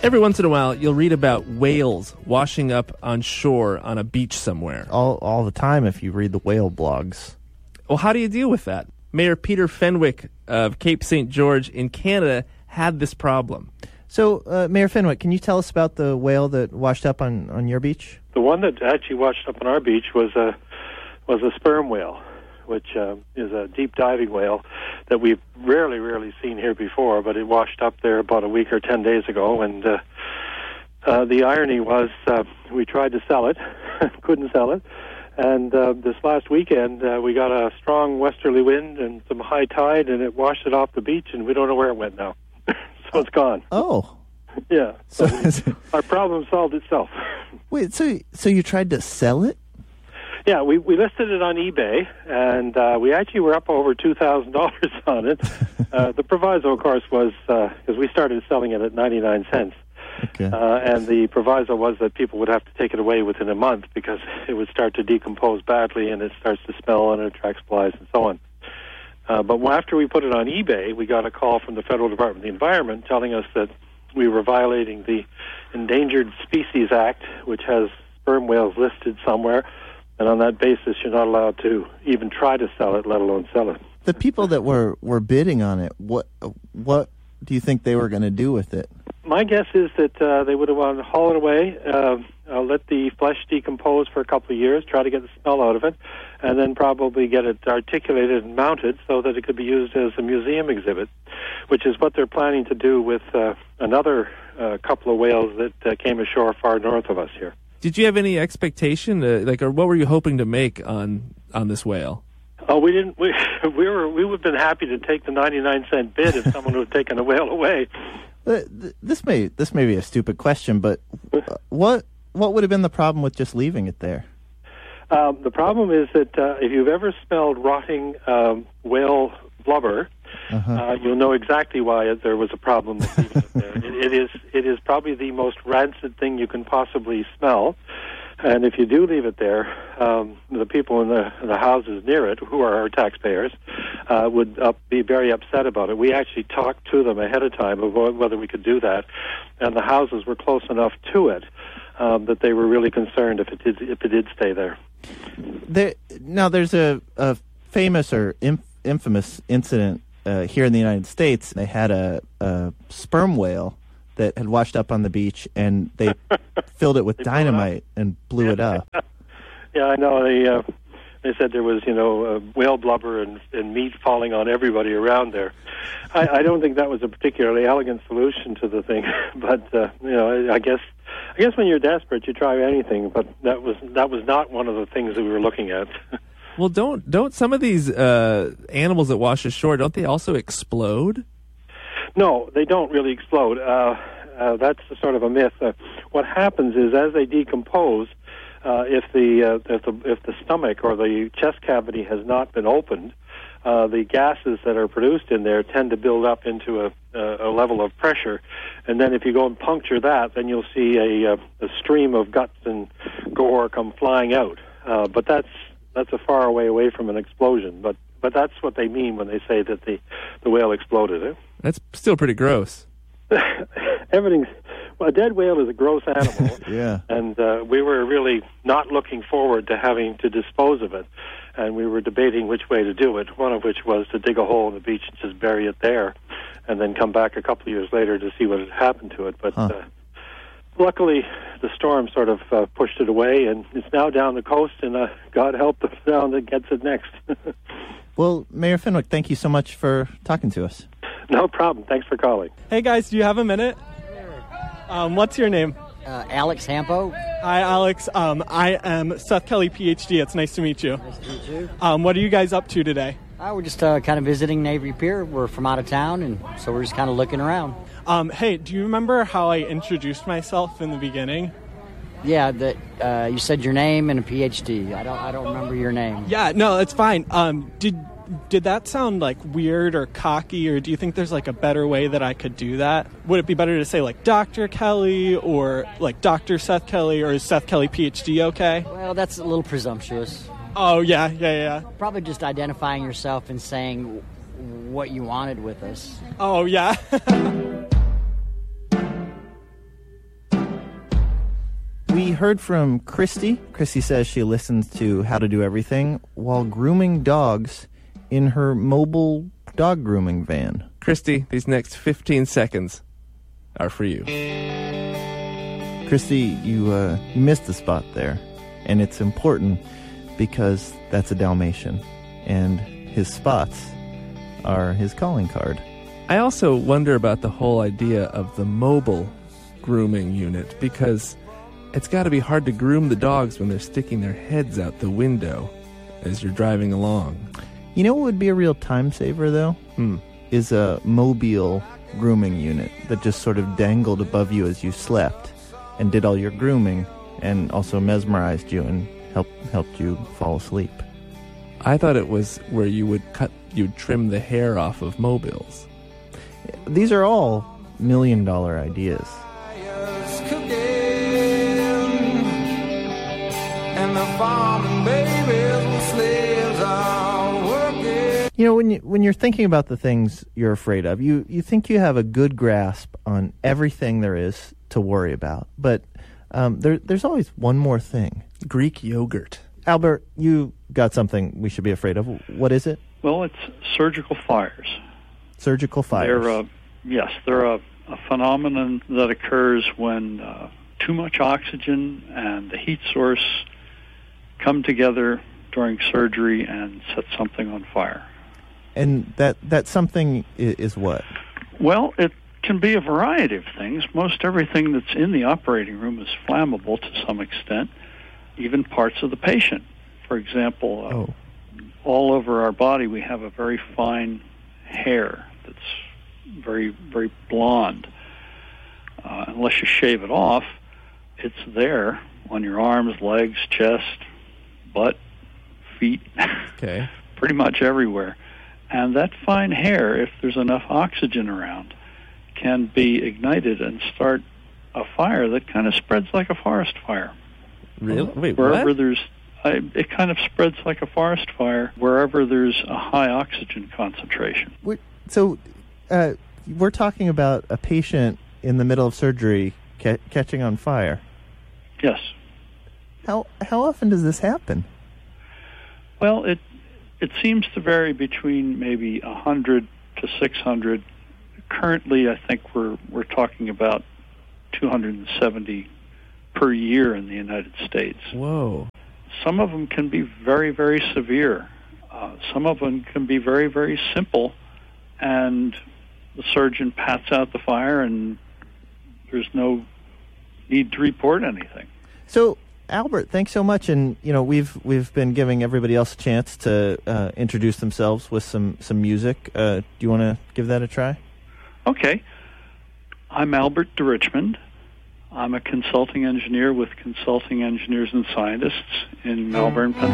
Every once in a while, you'll read about whales washing up on shore on a beach somewhere. All the time if you read the whale blogs. Well, how do you deal with that? Mayor Peter Fenwick of Cape St. George in Canada had this problem. So, Mayor Fenwick, can you tell us about the whale that washed up on your beach? The one that actually washed up on our beach was a sperm whale, which is a deep diving whale that we've rarely seen here before, but it washed up there about a week or 10 days ago, and the irony was we tried to sell it, couldn't sell it, and this last weekend we got a strong westerly wind and some high tide, and it washed it off the beach, and we don't know where it went now. So it's gone. Oh. Yeah. So our problem solved itself. Wait, so you tried to sell it? Yeah, we listed it on eBay, and we actually were up over $2,000 on it. The proviso, of course, was because we started selling it at 99 cents. Okay. And the proviso was that people would have to take it away within a month because it would start to decompose badly and it starts to smell and it attracts flies and so on. But after we put it on eBay, we got a call from the Federal Department of the Environment telling us that we were violating the Endangered Species Act, which has sperm whales listed somewhere, and on that basis you're not allowed to even try to sell it, let alone sell it. The people that were bidding on it, what do you think they were going to do with it? My guess is that they would have wanted to haul it away, let the flesh decompose for a couple of years, try to get the smell out of it, and then probably get it articulated and mounted so that it could be used as a museum exhibit, which is what they're planning to do with another couple of whales that came ashore far north of us here. Did you have any expectation, or what were you hoping to make on this whale? Oh, we didn't. We would have been happy to take the 99-cent bid if someone would have taken the whale away. This may be a stupid question, but what would have been the problem with just leaving it there? The problem is that if you've ever smelled rotting whale blubber, you'll know exactly why there was a problem with leaving it there. It is probably the most rancid thing you can possibly smell. And if you do leave it there, the people in the houses near it, who are our taxpayers, would be very upset about it. We actually talked to them ahead of time about whether we could do that, and the houses were close enough to it that they were really concerned if it did stay there. Now, there's a famous or infamous incident here in the United States. They had a sperm whale that had washed up on the beach, and they filled it with dynamite and blew it up. Yeah, I know. They said there was, whale blubber and meat falling on everybody around there. I don't think that was a particularly elegant solution to the thing, but I guess when you're desperate, you try anything. But that was not one of the things that we were looking at. Well, don't some of these animals that wash ashore, don't they also explode? No, they don't really explode. That's sort of a myth. What happens is, as they decompose, if the stomach or the chest cavity has not been opened, the gases that are produced in there tend to build up into a level of pressure, and then if you go and puncture that, then you'll see a stream of guts and gore come flying out. But that's a far away from an explosion. But that's what they mean when they say that the whale exploded. Eh? That's still pretty gross. A dead whale is a gross animal. Yeah. And we were really not looking forward to having to dispose of it. And we were debating which way to do it, one of which was to dig a hole in the beach and just bury it there and then come back a couple of years later to see what had happened to it. But luckily, the storm sort of pushed it away, and it's now down the coast, and God help the sound that gets it next. Well, Mayor Fenwick, thank you so much for talking to us. No problem. Thanks for calling. Hey, guys, do you have a minute? What's your name? Alex Hampo. Hi, Alex. I am Seth Kelly, PhD. It's nice to meet you. Nice to meet you. What are you guys up to today? We're just kind of visiting Navy Pier. We're from out of town, and so we're just kind of looking around. Hey, do you remember how I introduced myself in the beginning? Yeah, that you said your name and a PhD. I don't remember your name. Yeah, no, it's fine. Did that sound like weird or cocky, or do you think there's like a better way that I could do that? Would it be better to say like Dr. Kelly or like Dr. Seth Kelly, or is Seth Kelly PhD okay? Well, that's a little presumptuous. Oh, yeah. Probably just identifying yourself and saying what you wanted with us. Oh, yeah. We heard from Christy. Christy says she listens to How to Do Everything while grooming dogs in her mobile dog grooming van. Christy, these next 15 seconds are for you. Christy, you missed the spot there, and it's important because that's a Dalmatian, and his spots are his calling card. I also wonder about the whole idea of the mobile grooming unit, because it's got to be hard to groom the dogs when they're sticking their heads out the window as you're driving along. You know what would be a real time saver, though? Is a mobile grooming unit that just sort of dangled above you as you slept and did all your grooming and also mesmerized you and helped you fall asleep. I thought it was where you'd trim the hair off of mobiles. These are all $1 million ideas. You know, when you're thinking about the things you're afraid of, you think you have a good grasp on everything there is to worry about. But there's always one more thing. Greek yogurt. Albert, you got something we should be afraid of. What is it? Well, it's surgical fires. Surgical fires. They're a phenomenon that occurs when too much oxygen and the heat source come together during surgery and set something on fire. And that something is what? Well, it can be a variety of things. Most everything that's in the operating room is flammable to some extent, even parts of the patient. For example, all over our body we have a very fine hair that's very, very blonde. Unless you shave it off, it's there on your arms, legs, chest, butt, feet, Okay. pretty much everywhere. And that fine hair, if there's enough oxygen around, can be ignited and start a fire that kind of spreads like a forest fire. Really? Wait, Wherever what? there's, it kind of spreads like a forest fire wherever there's a high oxygen concentration. So we're talking about a patient in the middle of surgery catching on fire. Yes. How often does this happen? Well, it seems to vary between maybe 100 to 600. Currently, I think we're talking about 270 per year in the United States. Whoa. Some of them can be very, very severe. Some of them can be very, very simple, and the surgeon pats out the fire, and there's no need to report anything. So, Albert, thanks so much. And we've been giving everybody else a chance to introduce themselves with some music. Do you want to give that a try? Okay. I'm Albert de Richmond. I'm a consulting engineer with Consulting Engineers and Scientists in Melbourne, Pennsylvania.